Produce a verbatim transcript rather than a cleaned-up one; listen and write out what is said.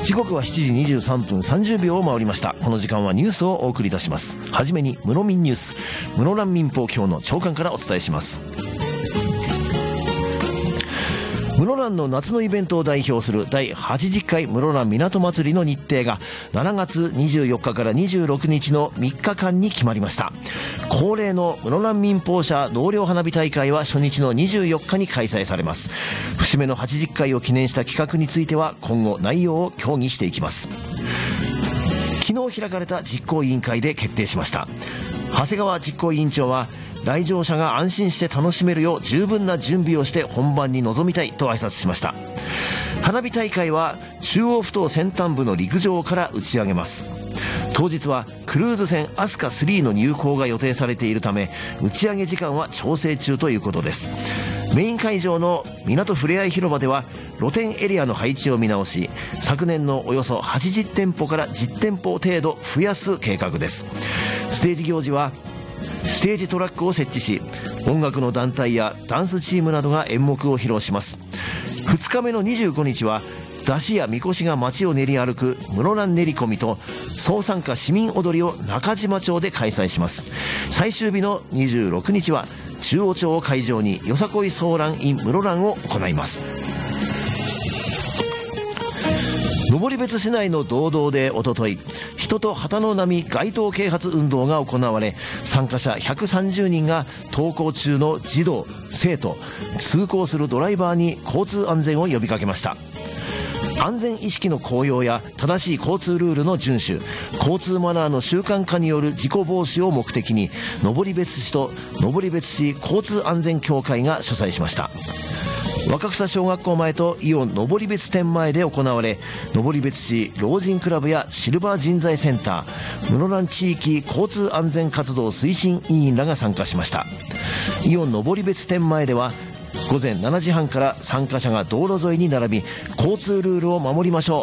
時刻はしちじにじゅうさんぷんさんじゅうびょうを回りました。この時間はニュースをお送りいたします。はじめに室民ニュース、室蘭民放今日の朝刊からお伝えします。室蘭の夏のイベントを代表するだいはちじゅっかい室蘭港まつりの日程がしちがつにじゅうよっかからにじゅうろくにちのみっかかんに決まりました。恒例の室蘭民放社納涼花火大会は初日のにじゅうよっかに開催されます。節目のはちじゅっかいを記念した企画については今後内容を協議していきます。昨日開かれた実行委員会で決定しました。長谷川実行委員長は、来場者が安心して楽しめるよう十分な準備をして本番に臨みたいと挨拶しました。花火大会は中央埠頭先端部の陸上から打ち上げます。当日はクルーズ船アスカスリーの入港が予定されているため、打ち上げ時間は調整中ということです。メイン会場の港ふれあい広場では露店エリアの配置を見直し、昨年のおよそはちじゅってんぽからじゅってんぽ程度増やす計画です。ステージ行事はステージトラックを設置し、音楽の団体やダンスチームなどが演目を披露します。ふつかめのにじゅうごにちは山車やみこしが街を練り歩く室蘭練り込みと総参加市民踊りを中島町で開催します。最終日のにじゅうろくにちは中央町を会場によさこいソーラン in 室蘭を行います。登別市内の道道でおととい、人と旗の波街頭啓発運動が行われ、参加者ひゃくさんじゅうにんが登校中の児童生徒、通行するドライバーに交通安全を呼びかけました。安全意識の向上や正しい交通ルールの遵守、交通マナーの習慣化による事故防止を目的に、登別市と登別市交通安全協会が主催しました。若草小学校前とイオン登別店前で行われ、登別市老人クラブやシルバー人材センター、室蘭地域交通安全活動推進委員らが参加しました。イオン登別店前ではごぜんしちじはんから参加者が道路沿いに並び、交通ルールを守りましょ